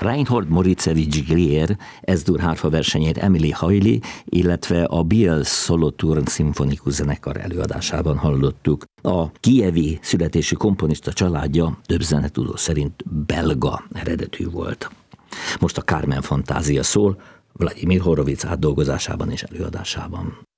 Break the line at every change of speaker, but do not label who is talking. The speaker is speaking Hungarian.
Reinhold Moritzewicz Glier S-dur hárfa versenyét Emily Hailey, illetve a Biel Solothurn szimfonikus zenekar előadásában hallottuk. A kijevi születésű komponista családja több zenetudó szerint belga eredetű volt. Most a Carmen fantázia szól, Vladimir Horowitz átdolgozásában és előadásában.